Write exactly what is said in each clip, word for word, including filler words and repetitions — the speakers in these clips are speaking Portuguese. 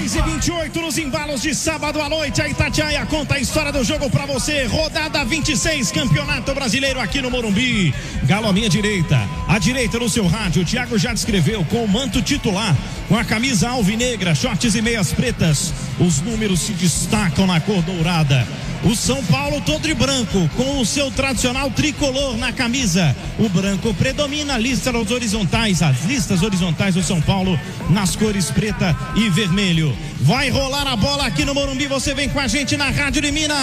seis e vinte e oito nos embalos de sábado à noite. A Itatiaia conta a história do jogo pra você. Rodada vinte e seis, Campeonato Brasileiro aqui no Morumbi. Galo à minha direita, à direita no seu rádio. O Thiago já descreveu com o manto titular, com a camisa alvinegra, shorts e meias pretas. Os números se destacam na cor dourada. O São Paulo todo de branco, com o seu tradicional tricolor na camisa. O branco predomina, a lista dos horizontais, as listas horizontais do São Paulo nas cores preta e vermelho. Vai rolar a bola aqui no Morumbi, você vem com a gente na Rádio de Minas.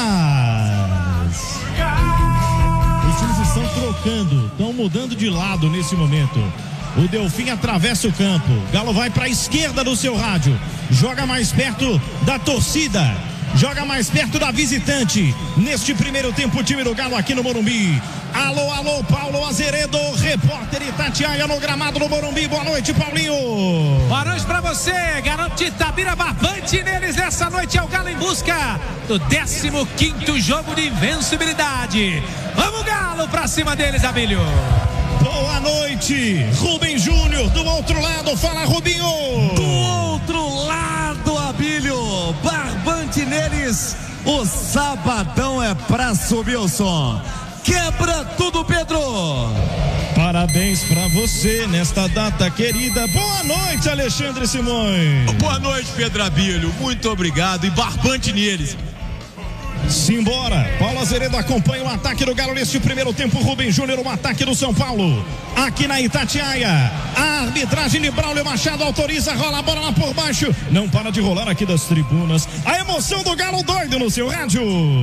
Os times estão trocando, estão mudando de lado nesse momento. O Delfim atravessa o campo, Galo vai para a esquerda do seu rádio, joga mais perto da torcida. Joga mais perto da visitante. Neste primeiro tempo, o time do Galo aqui no Morumbi. Alô, alô, Paulo Azeredo, repórter Itatiaia no gramado do Morumbi. Boa noite, Paulinho. Boa noite pra você, garoto Itabira, barbante neles. Essa noite é o Galo em busca do décimo quinto jogo de invencibilidade. Vamos, Galo, pra cima deles, Abílio. Boa noite, Rubem Júnior, do outro lado. Fala, Rubinho. Do outro lado, Abílio, barbante neles. O sabadão é pra subir o som. Quebra tudo, Pedro. Parabéns pra você nesta data querida. Boa noite, Alexandre Simões. Boa noite, Pedro Abílio. Muito obrigado e barbante neles. Simbora, Paulo Azeredo acompanha o ataque do Galo neste primeiro tempo. Rubem Júnior, o ataque do São Paulo aqui na Itatiaia. A arbitragem de Braulio Machado autoriza, rola a bola lá por baixo. Não para de rolar aqui das tribunas. A emoção do Galo doido no seu rádio.